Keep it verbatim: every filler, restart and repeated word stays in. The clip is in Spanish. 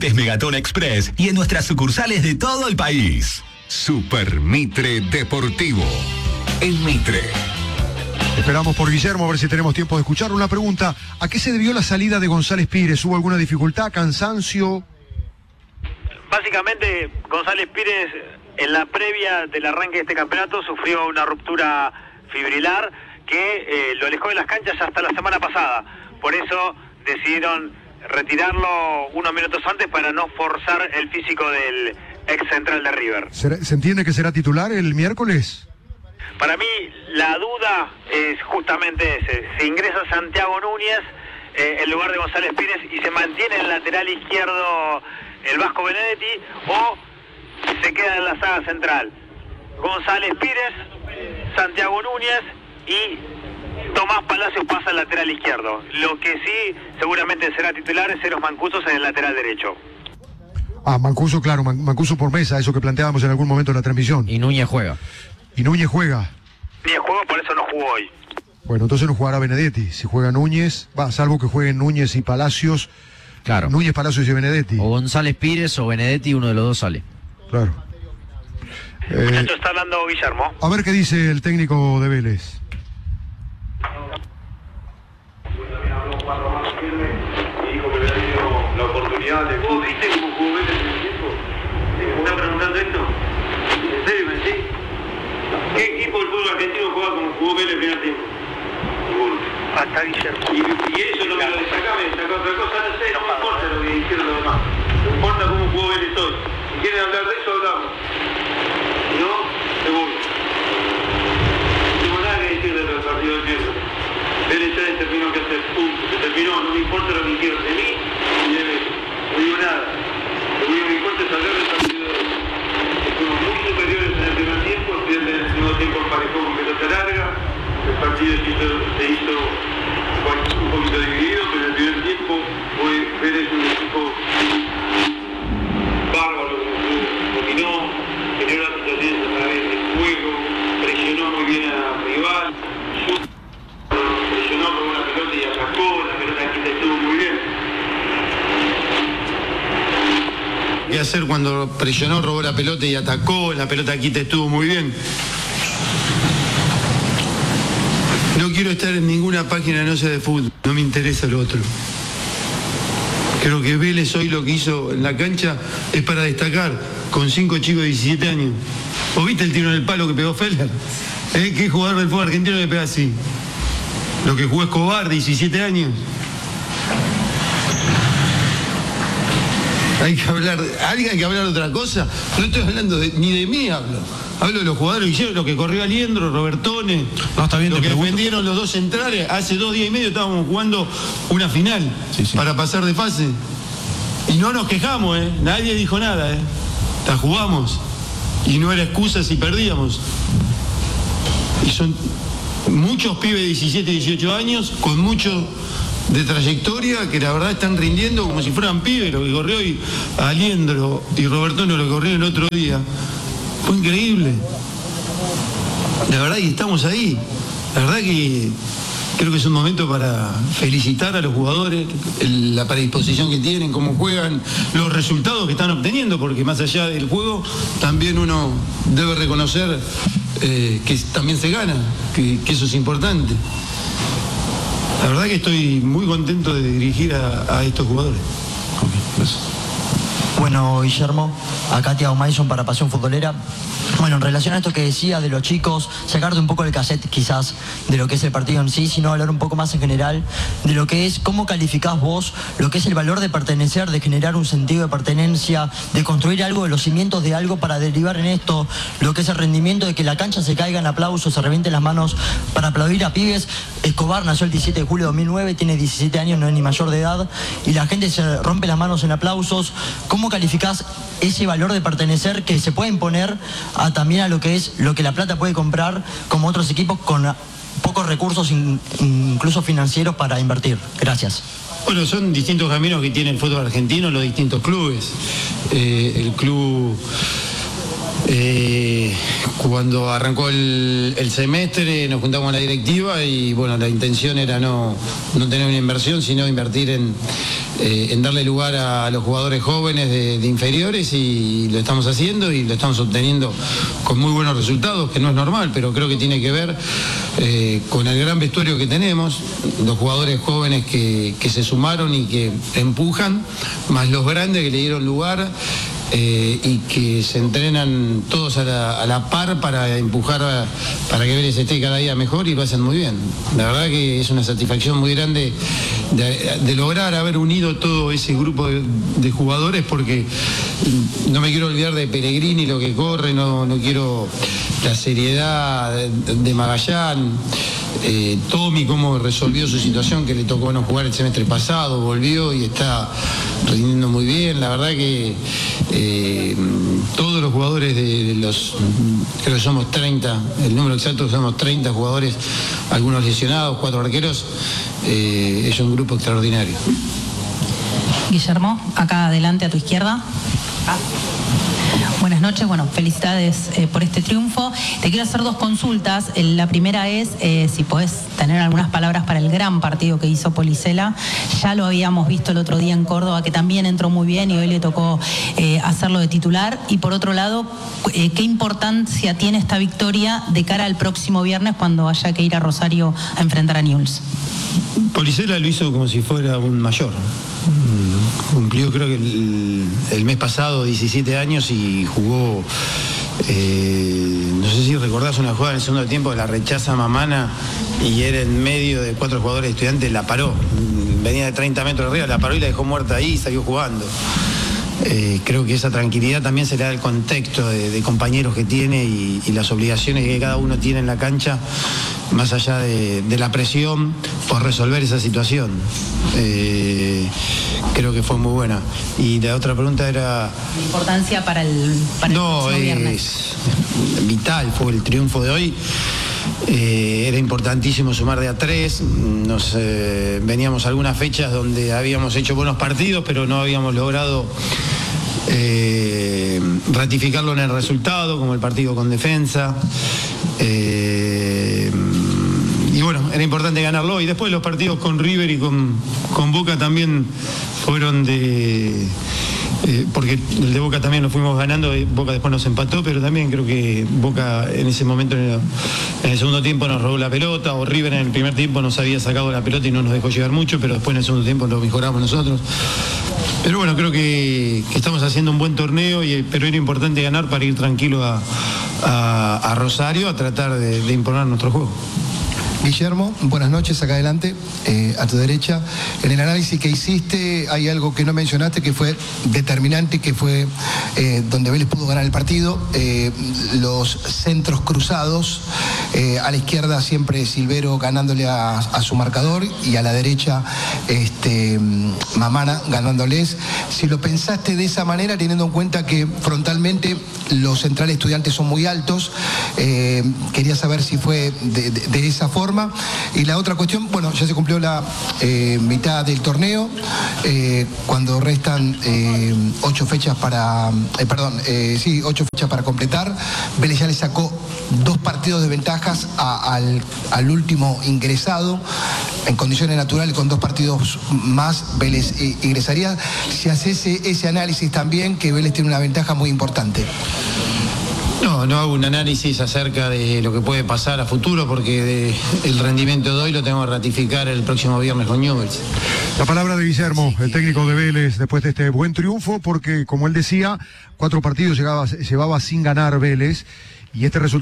clientes Megatón Express y en nuestras sucursales de todo el país. Super Mitre Deportivo. El Mitre. Esperamos por Guillermo, a ver si tenemos tiempo de escuchar una pregunta. ¿A qué se debió la salida de González Pires? ¿Hubo alguna dificultad, cansancio? Básicamente, González Pires, en la previa del arranque de este campeonato, sufrió una ruptura fibrilar que eh, lo alejó de las canchas hasta la semana pasada. Por eso decidieron retirarlo unos minutos antes para no forzar el físico del ex central de River. ¿Se entiende que será titular el miércoles? Para mí, la duda es justamente ese. Si ingresa Santiago Núñez eh, en lugar de González Pires y se mantiene en el lateral izquierdo el Vasco Benedetti, o se queda en la saga central González Pires, Santiago Núñez y Tomás Palacios pasa al lateral izquierdo. Lo que sí seguramente será titular es Eros Mancuso en el lateral derecho. Ah, Mancuso, claro, Man Mancuso por mesa, eso que planteábamos en algún momento en la transmisión. Y Núñez juega. Y Núñez juega. Núñez juega, por eso no jugó hoy. Bueno, entonces no jugará Benedetti. Si juega Núñez, va, salvo que jueguen Núñez y Palacios. Claro. Núñez, Palacios y Benedetti. O González Pires o Benedetti, uno de los dos sale. Claro. Eh, Muchacho, está hablando Guillermo. A ver qué dice el técnico de Vélez. La oportunidad de... ¿Vos viste cómo jugó Vélez en el tiempo? ¿Me está preguntando esto? ¿En serio me decís? ¿Qué equipo del fútbol argentino juega como jugó Vélez en el primer tiempo? Ninguno. Hasta Guillermo. Y, y eso no me lo destacaba, me destacó otra cosa, no sé, no me importa lo que dijeron los demás. No importa cómo jugó Vélez hoy. Si quieren hablar de eso, hablamos. Si no, me voy. No tengo nada que decir de los partidos del tiempo. Vélez ya determinó qué hacer, punto. Se terminó, no me importa lo que hicieron de mí ni de Vélez. No digo nada. Lo único que me importa es hablar del partido de hoy. Fuimos muy superiores en el primer tiempo, en el segundo tiempo emparejó con pelota larga. El partido se hizo, se hizo un poquito dividido, pero en el primer tiempo fue Vélez un equipo bárbaro, dominó, generó las situaciones a través del juego, presionó muy bien al rival, presionó con una pelota y atacó, la pelota aquí estuvo muy bien. ¿Qué hacer cuando presionó, robó la pelota y atacó? La pelota aquí te estuvo muy bien. No quiero estar en ninguna página no sea de fútbol, no me interesa lo otro. Creo que Vélez hoy lo que hizo en la cancha es para destacar, con cinco chicos de diecisiete años. ¿Vos viste el tiro en el palo que pegó Feller? ¿Eh? ¿Qué jugador del fútbol argentino le pega así? Lo que jugó Escobar, diecisiete años. Hay que hablar, alguien hay que hablar de otra cosa. No estoy hablando de, ni de mí hablo. Hablo de los jugadores que hicieron, lo que corrió Aliendro, Robertone, no, está bien, lo que pregunto. defendieron los dos centrales. Hace dos días y medio estábamos jugando una final sí, sí. para pasar de fase. Y no nos quejamos, ¿eh? Nadie dijo nada, ¿eh? La jugamos. Y no era excusa si perdíamos. Y son muchos pibes de diecisiete, dieciocho años, con mucho de trayectoria, que la verdad están rindiendo como si fueran pibes. Lo que corrió hoy Aliendro y Robertone, lo que corrió el otro día. Fue increíble. La verdad que estamos ahí. La verdad que creo que es un momento para felicitar a los jugadores, el, la predisposición que tienen, cómo juegan, los resultados que están obteniendo, porque más allá del juego, también uno debe reconocer eh, que también se gana, que, que eso es importante. La verdad que estoy muy contento de dirigir a, a estos jugadores. Okay, gracias. Bueno, Guillermo, acá Thiago Mason para Pasión Futbolera. Bueno, en relación a esto que decía de los chicos, sacarte un poco el cassette quizás de lo que es el partido en sí, sino hablar un poco más en general de lo que es, cómo calificás vos lo que es el valor de pertenecer, de generar un sentido de pertenencia, de construir algo, de los cimientos de algo para derivar en esto, lo que es el rendimiento de que la cancha se caiga en aplausos, se revienten las manos para aplaudir a pibes. Escobar nació el diecisiete de julio de dos mil nueve, tiene diecisiete años, no es ni mayor de edad, y la gente se rompe las manos en aplausos. ¿Cómo calificás ese valor de pertenecer que se puede imponer a, también a lo que es lo que La Plata puede comprar como otros equipos con pocos recursos, in, incluso financieros, para invertir? Gracias. Bueno, son distintos caminos que tiene el fútbol argentino, los distintos clubes. Eh, el club Eh, cuando arrancó el, el semestre nos juntamos con la directiva y bueno, la intención era no, no tener una inversión, sino invertir en, eh, en darle lugar a, a los jugadores jóvenes de, de inferiores, y lo estamos haciendo y lo estamos obteniendo con muy buenos resultados, que no es normal, pero creo que tiene que ver eh, con el gran vestuario que tenemos, los jugadores jóvenes que, que se sumaron y que empujan, más los grandes que le dieron lugar. Eh, y que se entrenan todos a la, a la par para empujar a, para que Vélez esté cada día mejor, y lo hacen muy bien. La verdad que es una satisfacción muy grande de, de lograr haber unido todo ese grupo de, de jugadores, porque no me quiero olvidar de Pellegrini, lo que corre, no, no quiero la seriedad de, de Magallán, eh, Tommy cómo resolvió su situación, que le tocó no jugar el semestre pasado, volvió y está rindiendo muy bien. La verdad que eh, todos los jugadores de, de los, creo que somos treinta, el número exacto somos treinta jugadores, algunos lesionados, cuatro arqueros, eh, es un grupo extraordinario. Guillermo, acá adelante a tu izquierda. Ah. Buenas noches, bueno, felicidades eh, por este triunfo. Te quiero hacer dos consultas. La primera es eh, si podés tener algunas palabras para el gran partido que hizo Policela. Ya lo habíamos visto el otro día en Córdoba, que también entró muy bien y hoy le tocó eh, hacerlo de titular. Y por otro lado, eh, ¿qué importancia tiene esta victoria de cara al próximo viernes cuando haya que ir a Rosario a enfrentar a Newell's? Policela lo hizo como si fuera un mayor. Cumplió creo que el, el mes pasado diecisiete años y jugó, eh, no sé si recordás una jugada en el segundo tiempo, la rechaza Mamana y era en medio de cuatro jugadores de Estudiantes, la paró, venía de treinta metros arriba, la paró y la dejó muerta ahí y salió jugando. Eh, creo que esa tranquilidad también se le da el contexto de, de compañeros que tiene y, y las obligaciones que cada uno tiene en la cancha, más allá de, de la presión por resolver esa situación. Eh, creo que fue muy buena. Y la otra pregunta era... La importancia para el, para el no, próximo viernes. Es vital, fue el triunfo de hoy. Eh, era importantísimo sumar de a tres. Nos eh, veníamos algunas fechas donde habíamos hecho buenos partidos, pero no habíamos logrado eh, ratificarlo en el resultado, como el partido con Defensa. Eh, y bueno, era importante ganarlo. Y después los partidos con River y con, con Boca también fueron de... Eh, porque el de Boca también lo fuimos ganando, Boca después nos empató, pero también creo que Boca en ese momento, en el, en el segundo tiempo nos robó la pelota, o River en el primer tiempo nos había sacado la pelota y no nos dejó llegar mucho, pero después en el segundo tiempo lo mejoramos nosotros. Pero bueno, creo que, que estamos haciendo un buen torneo, y, pero era importante ganar para ir tranquilo a, a, a Rosario a tratar de, de imponer nuestro juego. Guillermo, buenas noches, acá adelante, eh, a tu derecha. En el análisis que hiciste hay algo que no mencionaste que fue determinante, que fue eh, donde Vélez pudo ganar el partido, eh, los centros cruzados, eh, a la izquierda siempre Silvero ganándole a, a su marcador y a la derecha este, Mamana ganándoles. Si lo pensaste de esa manera, teniendo en cuenta que frontalmente los centrales Estudiantes son muy altos, eh, quería saber si fue de, de, de esa forma. Y la otra cuestión, bueno, ya se cumplió la eh, mitad del torneo, eh, cuando restan eh, ocho fechas para, eh, perdón, eh, sí, ocho fechas para completar. Vélez ya le sacó dos partidos de ventajas a, al, al último ingresado. En condiciones naturales, con dos partidos más, Vélez eh, ingresaría. Si haces ese, ese análisis también, que Vélez tiene una ventaja muy importante. No, no hago un análisis acerca de lo que puede pasar a futuro, porque de, el rendimiento de hoy lo tengo que ratificar el próximo viernes con Newell's. La palabra de Guillermo, el técnico de Vélez, después de este buen triunfo, porque como él decía, cuatro partidos llegaba, llevaba sin ganar Vélez, y este resultado